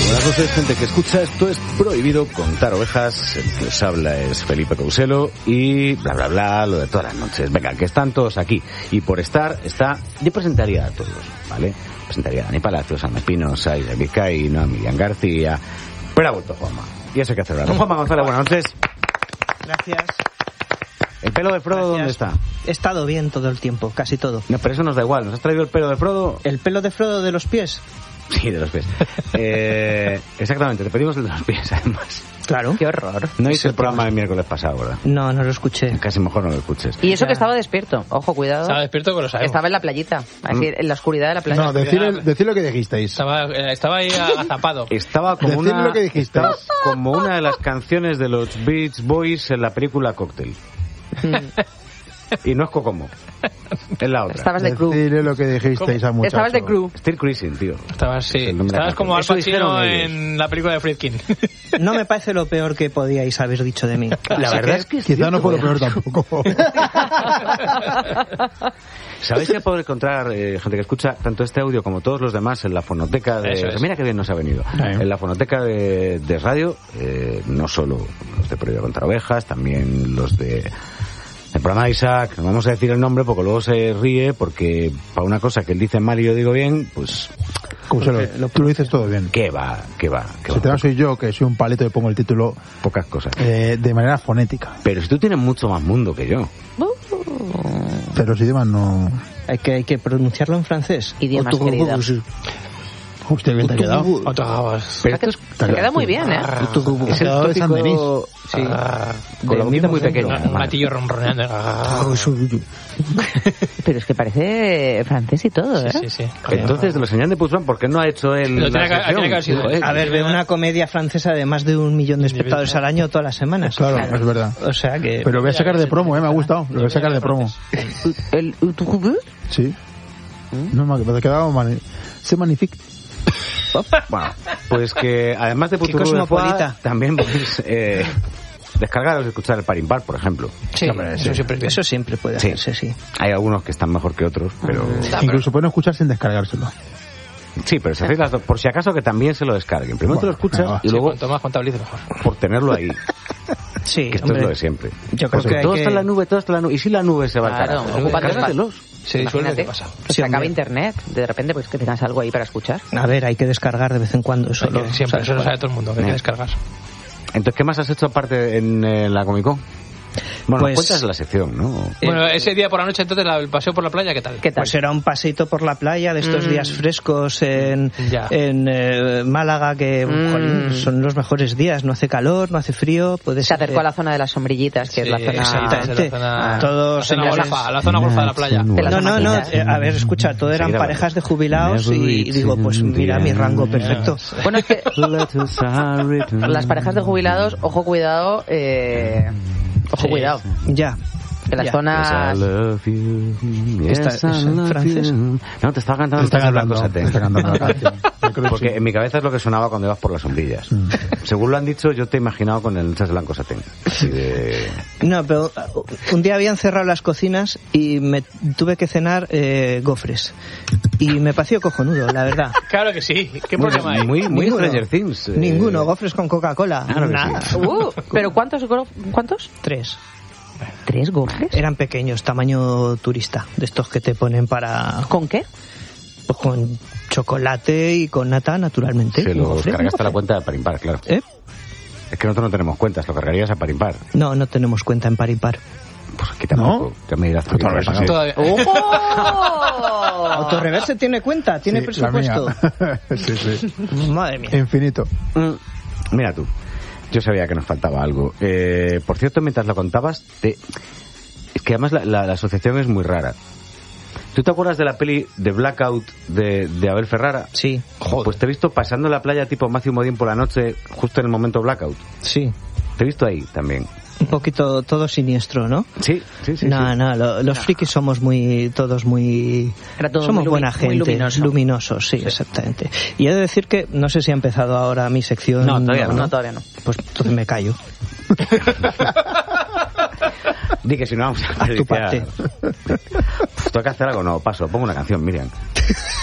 Buenas noches, gente que escucha. Esto es Prohibido Contar Ovejas. El que os habla es Felipe Couselo y bla bla bla, lo de todas las noches. Venga, que están todos aquí. Y por estar, yo presentaría a todos, ¿vale? Presentaría a Dani Palacios, a Mepinos, a Ida Vizcaíno, a Miriam García. Pero ha vuelto Juanma. Y eso hay que celebrarlo. Juanma González, buenas noches. Gracias. ¿El pelo de Frodo dónde está? He estado bien todo el tiempo, casi todo. No, pero eso nos da igual. ¿Nos has traído el pelo de Frodo? ¿El pelo de Frodo de los pies? Sí, de los pies. Exactamente, te pedimos el de los pies, además. Claro. Qué horror. No hice el programa el miércoles pasado, ¿verdad? No lo escuché. Casi mejor no lo escuches. Y eso que estaba despierto. Ojo, cuidado. Estaba despierto, que lo sabemos. Estaba en la playita. Así, en la oscuridad de la playa. No, decir lo que dijisteis. Estaba ahí agazapado. Estaba como lo que dijisteis. como una de las canciones de los Beach Boys en la película Cocktail. Y no es Kokomo. Es la otra. Estabas de crew. Decirle lo que dijisteis a muchachos. Estabas de crew. Still Cruising, tío. Estabas como Al Eso Pacino dijeron ellos. en la película de Friedkin. No me parece lo peor que podíais haber dicho de mí. La verdad es que Quizá no fue lo peor tampoco. ¿Sabéis que puedo encontrar gente que escucha tanto este audio como todos los demás en la fonoteca de... Eso es. Mira qué bien nos ha venido. En la fonoteca de radio, no solo los de Prohibido Contar Ovejas, también los de... El programa de Isaac, no vamos a decir el nombre porque luego se ríe, porque para una cosa que él dice mal y yo digo bien, pues... Tú lo dices todo bien. ¿Qué va? Si te soy yo, que soy un paleto y pongo el título... Pocas cosas. De manera fonética. Pero si tú tienes mucho más mundo que yo. Pero los idiomas no... Hay que pronunciarlo en francés. Idiomas, querida. Hostia, bien te ha quedado. Pero esto es... Te queda muy bien, ¿eh? Es el tópico... Sí. Con la boquita muy pequeña. Un gatillo ronroneando. Pero es que parece francés y todo, ¿eh? Sí. Entonces, de los señales de Puzman, ¿por qué no ha hecho él Lo la tenía que sección? haber sido. Joder. A ver, veo una comedia francesa de más de 1 millón de espectadores al año todas las semanas. Claro, es verdad. O sea que... Pero lo voy a sacar de promo, me ha gustado. Lo voy a sacar de promo. ¿El Sí. No, me ha quedado mal. Se magnifique. Bueno, pues que además de Qué Puturro de Foie, cosmopolita. también podéis descargaros y escuchar el Par Impar, por ejemplo. Sí, Hombre, eso siempre puede Sí. hacerse, sí. Hay algunos que están mejor que otros, pero... Incluso pueden escuchar sin descargárselo. Sí, pero si hacéis las dos, por si acaso que también se lo descarguen. Primero te lo escuchas venga, va. y luego Cuanto más contabilice, mejor. por tenerlo ahí. Sí, Que esto hombre. es lo de siempre. Yo creo Pues que todo hay está en la que... nube, todo está en la nube. ¿Y si la nube se va al Claro, carajo? ocupa dos Cárgatelos. Se disuelve, Imagínate, ¿qué pasa? se Sí, acaba hombre. internet, de repente pues que tengas algo ahí para escuchar. A ver, hay que descargar de vez en cuando. Eso Siempre, eso lo sabe todo el mundo, que hay que descargar. Entonces, ¿qué más has hecho aparte en la Comic Con? Bueno, Pues- cuentas la sección, ¿no? Bueno, ese día por la noche, entonces, el paseo por la playa, ¿qué tal? ¿Qué tal? Pues era un paseito por la playa de estos días frescos en Málaga, que jolín, son los mejores días. No hace calor, no hace frío. Puedes Se acercó a la zona de las sombrillitas, que es la zona... exactamente. Ah. La zona golfa de la playa. De las No, maquinitas. a ver, escucha, todo eran Seguirá parejas de jubilados y digo, pues mira mi rango perfecto. Bueno, es que las parejas de jubilados, ojo, cuidado, cuidado. Ya. Que las Ya. zonas... ¿Es en francés? No, te estaba cantando Está el Blanco cantando, Satén. está cantando la canción. Yo creo que Porque sí. en mi cabeza es lo que sonaba cuando ibas por las sombrillas. Según lo han dicho, yo te he imaginado con el Chas Blanco Satén. Así de... No, pero un día habían cerrado las cocinas y me tuve que cenar gofres. Y me pareció cojonudo, la verdad. Claro que sí. ¿Qué problema hay? Muy Ninguno. Stranger Things. Ninguno, gofres con Coca-Cola. Claro que Nada. sí. ¿Pero cuántos? 3. ¿3 gofres? Eran pequeños, tamaño turista, de estos que te ponen para... ¿Con qué? Pues con chocolate y con nata, naturalmente. Se Un los gofre, cargaste a la un cuenta de Parimpar, claro. gofre. ¿Eh? Es que nosotros no tenemos cuentas, lo cargarías a Parimpar. No, no tenemos cuenta en par y par. Pues aquí tampoco. Ya me dirás tú que Otra te vez, he pagado. sí. Todavía. ¡Ojo! Autoreverse tiene cuenta, tiene Sí, presupuesto. la mía. Sí. Madre mía. Infinito. Mira tú. Yo sabía que nos faltaba algo. Por cierto, mientras lo contabas, es que además la asociación es muy rara. ¿Tú te acuerdas de la peli de Blackout de Abel Ferrara? Sí, Pues te he visto pasando en la playa tipo Matthew Modine por la noche, justo en el momento Blackout. sí. Te he visto ahí también. Un poquito todo siniestro, ¿no? Sí. No, los frikis somos todos muy... Era todo somos muy buena muy gente, luminoso. luminosos, sí, exactamente. Y he de decir que, no sé si ha empezado ahora mi sección... No, todavía no. No, todavía no. Pues entonces me callo. Di que si no vamos a Haz tu parte. Tengo que hacer algo, no, paso, pongo una canción, Miriam.